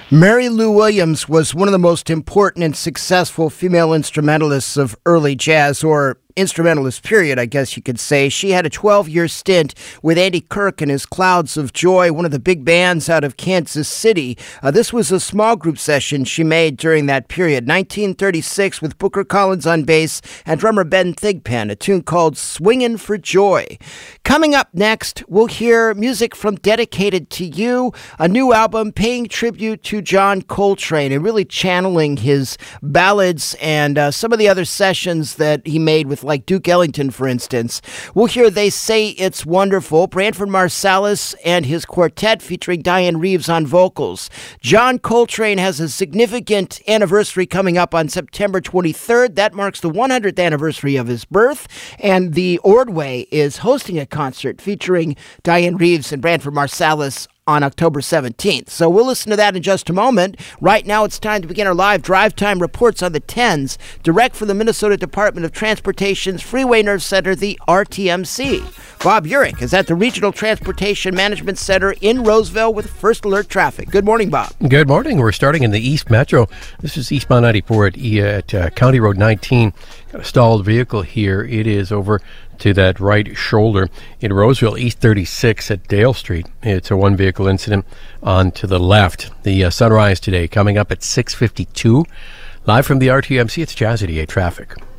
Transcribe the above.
Mary Lou Williams was one of the most important and successful female instrumentalists of early jazz, or instrumentalist period, I guess you could say. She had a 12-year stint with Andy Kirk and his Clouds of Joy, one of the big bands out of Kansas City. This was a small group session she made during that period. 1936 with Booker Collins on bass and drummer Ben Thigpen, a tune called Swingin' for Joy. Coming up next, we'll hear music from Dedicated to You, a new album paying tribute to John Coltrane and really channeling his ballads and some of the other sessions that he made with like Duke Ellington, for instance. We'll hear They Say It's Wonderful, Branford Marsalis and his quartet featuring Diane Reeves on vocals. John Coltrane has a significant anniversary coming up on September 23rd. That marks the 100th anniversary of his birth, and the Ordway is hosting a concert featuring Diane Reeves and Branford Marsalis on October 17th. So we'll listen to that in just a moment. Right now, it's time to begin our live drive time reports on the 10s, direct from the Minnesota Department of Transportation's Freeway Nerve Center, the RTMC. Bob Urich is at the Regional Transportation Management Center in Roseville with First Alert Traffic. Good morning, Bob. Good morning. We're starting in the East Metro. This is eastbound 94 at County Road 19. Got a stalled vehicle here. It is over to that right shoulder in Roseville, East 36 at Dale Street. It's a one-vehicle incident on to the left. The sunrise today coming up at 6:52. Live from the RTMC, it's Jazz 88 Traffic.